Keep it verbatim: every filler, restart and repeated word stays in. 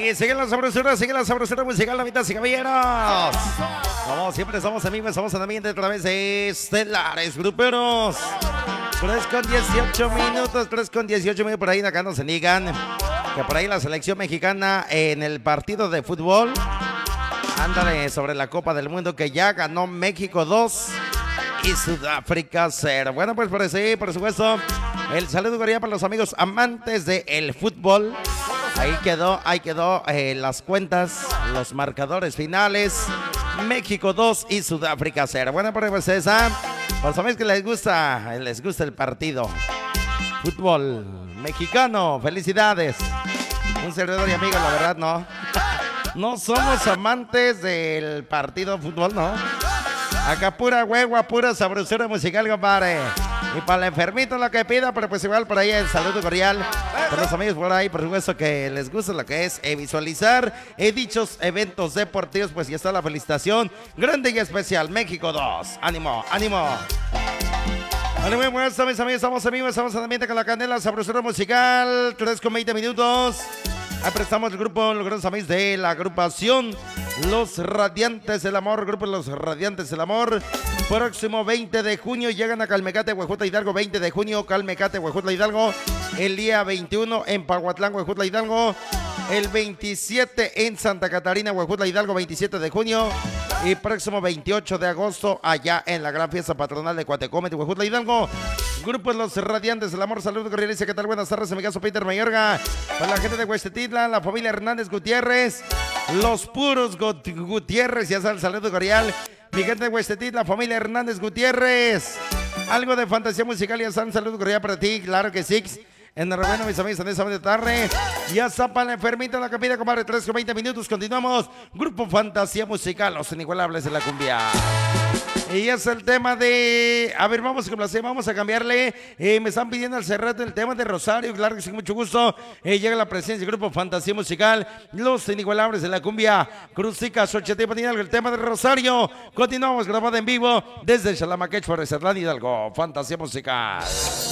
Y sigue la sabrosura, sigue la sabrosura musical, la mitad y caballeros. Como siempre, somos amigos, somos ambiente a través de Estelares Gruperos. tres con dieciocho minutos, tres con dieciocho minutos. Por ahí acá nos digan que por ahí la selección mexicana en el partido de fútbol. Ándale, sobre la Copa del Mundo que ya ganó México dos y Sudáfrica cero. Bueno, pues por sí, por supuesto, el saludo cordial para los amigos amantes del fútbol. Ahí quedó, ahí quedó eh, las cuentas, los marcadores finales. México dos y Sudáfrica cero. Bueno, pues esa, por los amigos que les gusta, les gusta el partido. Fútbol mexicano, felicidades. Un servidor y amigo, la verdad, no. No somos amantes del partido de fútbol, ¿no? Acá pura hueva, pura sabrosura musical, compadre. Y para el enfermito lo que pida, pero pues igual por ahí el saludo cordial para los amigos por ahí, por supuesto que les gusta lo que es eh, visualizar eh, dichos eventos deportivos, pues ya está la felicitación grande y especial. México dos, ánimo, ánimo. Vale, muy buenas tardes, amigos, estamos amigos, estamos en ambiente con la candela, sabrosura musical, tres con veinte minutos. Ahí prestamos el grupo, los grandes amigos de la agrupación Los Radiantes del Amor, grupo Los Radiantes del Amor. Próximo veinte de junio llegan a Calmecate, Huejutla, Hidalgo. veinte de junio, Calmecate, Huejutla, Hidalgo. El día veintiuno en Pahuatlán, Huejutla, Hidalgo. El veintisiete en Santa Catarina, Huejutla, Hidalgo, veintisiete de junio. Y próximo veintiocho de agosto allá en la gran fiesta patronal de Cuatecome, Huejutla, Hidalgo. Grupos Los Radiantes del Amor, saludos cordiales, ¿qué tal? Buenas tardes, en mi caso Peter Mayorga, para la gente de Huestetitla, la familia Hernández Gutiérrez, los puros Gut Gutiérrez, ya saben, saludo cordial, mi gente de Huestetitla, la familia Hernández Gutiérrez, algo de fantasía musical, ya saben, saludo cordial para ti, claro que sí. Enhorabuena, mis amigos, en esta de tarde. Ya está para la enfermita la capilla, compadre, tres con veinte minutos, continuamos. Grupo Fantasía Musical, los inigualables de la cumbia. Y es el tema de... A ver, vamos a complacer, vamos a cambiarle. Eh, me están pidiendo al cerrato el tema de Rosario. Claro que sí, mucho gusto. Eh, llega la presencia del Grupo Fantasía Musical, los inigualables de la cumbia. Crucica, Xochitl, el tema de Rosario. Continuamos grabado en vivo desde Xalamaquech, Forest Hidalgo. Fantasía Musical.